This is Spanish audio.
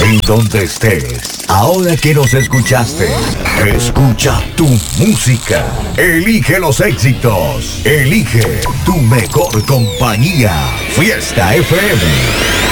En donde estés, ahora que nos escuchaste, escucha tu música. Elige los éxitos. Elige tu mejor compañía. Fiesta FM.